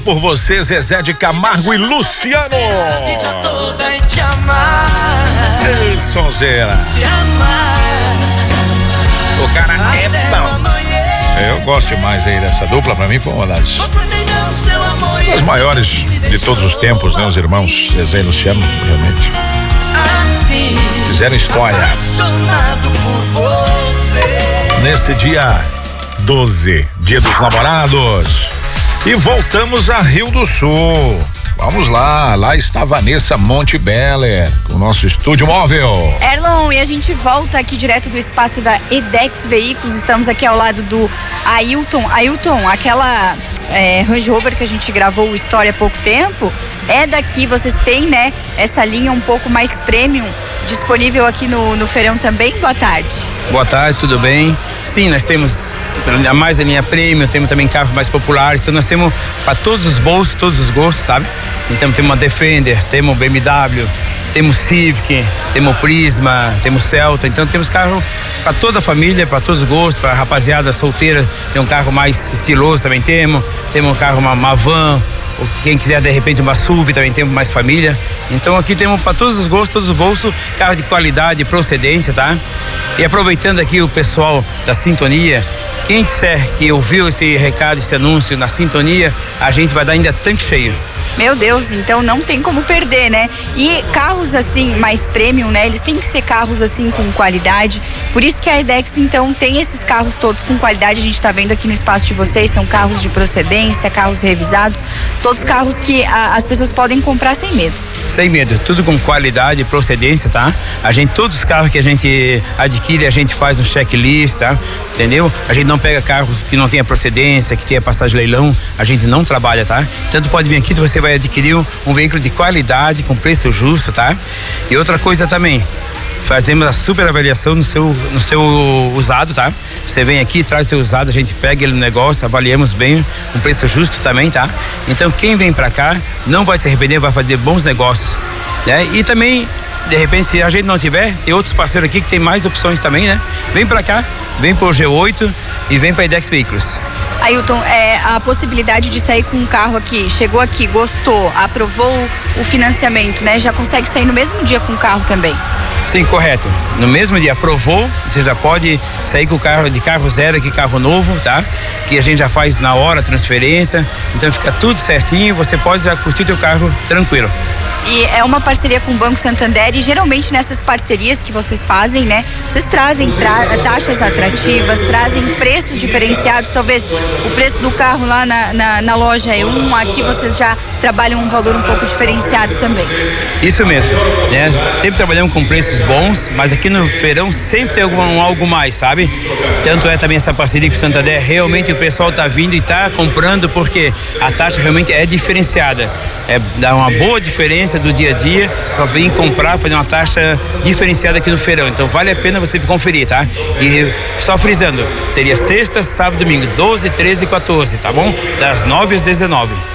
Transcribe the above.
Por você, Zezé de Camargo e Luciano. A vida toda é te amar. Ei, sonzeira. Te amar. O cara é Até bom. amanhã. Eu gosto demais aí dessa dupla. Pra mim foi uma das Você tem dado seu amor e maiores de todos os tempos, né? Os irmãos Zezé e Luciano, realmente assim, fizeram história. apaixonado por você. Nesse dia 12, Dia dos Namorados. E voltamos a Rio do Sul. Vamos lá está Vanessa Montebeller, com o nosso estúdio móvel. Erlon, e a gente volta aqui direto do espaço da Edex Veículos. Estamos aqui ao lado do Ailton. Ailton, aquela Range Rover que a gente gravou o História há pouco tempo, é daqui. Vocês têm, né, essa linha um pouco mais premium disponível aqui no feirão também? Boa tarde. Boa tarde, tudo bem? Sim, nós temos mais a linha premium, temos também carros mais populares, então nós temos para todos os bolsos, todos os gostos, sabe? Então temos uma Defender, temos BMW, temos Civic, temos Prisma, temos Celta, então temos carro para toda a família, para todos os gostos, para a rapaziada solteira, tem um carro mais estiloso também temos um carro, uma van, ou quem quiser de repente uma SUV também temos mais família. Então aqui temos para todos os gostos, todos os bolsos, carro de qualidade, procedência, tá? E aproveitando aqui o pessoal da Sintonia, quem disser que ouviu esse recado, esse anúncio na Sintonia, a gente vai dar ainda tanque cheio. Meu Deus, então não tem como perder, né? E carros assim, mais premium, né? Eles têm que ser carros assim com qualidade. Por isso que a Edex, então, tem esses carros todos com qualidade. A gente tá vendo aqui no espaço de vocês, são carros de procedência, carros revisados, todos carros que as pessoas podem comprar sem medo. Sem medo, tudo com qualidade e procedência, tá? Todos os carros que a gente adquire, a gente faz um checklist, tá? Entendeu? A gente não pega carros que não tenha procedência, que tenha passagem de leilão, a gente não trabalha, tá? Tanto pode vir aqui que você vai adquirir um veículo de qualidade, com preço justo, tá? E outra coisa também, fazemos a super avaliação no seu usado, tá? Você vem aqui, traz o seu usado, a gente pega ele no negócio, avaliamos bem, um preço justo também, tá? Então quem vem pra cá não vai se arrepender, vai fazer bons negócios, né? E também, de repente, se a gente não tiver, tem outros parceiros aqui que tem mais opções também, né? Vem pra cá, vem pro G8 e vem pra Edex Veículos. Ailton, a possibilidade de sair com um carro aqui, chegou aqui, gostou, aprovou o financiamento, né? Já consegue sair no mesmo dia com o carro também? Sim, correto. No mesmo dia aprovou, você já pode sair com o carro de carro zero aqui, carro novo, tá? Que a gente já faz na hora a transferência, então fica tudo certinho, você pode já curtir teu carro tranquilo. E é uma parceria com o Banco Santander e geralmente nessas parcerias que vocês fazem, né? Vocês trazem taxas atrativas, trazem preços diferenciados, talvez o preço do carro lá na loja é aqui vocês já trabalham um valor um pouco diferenciado também. Isso mesmo, né? Sempre trabalhamos com preços bons, mas aqui no feirão sempre tem algo mais, sabe? Tanto é também essa parceria com o Santander, realmente o pessoal tá vindo e tá comprando porque a taxa realmente é diferenciada. Dá uma boa diferença do dia a dia para vir comprar, fazer uma taxa diferenciada aqui no feirão. Então vale a pena você conferir, tá? E só frisando, seria sexta, sábado, domingo, 12, 13 e 14, tá bom? Das 9 às 19.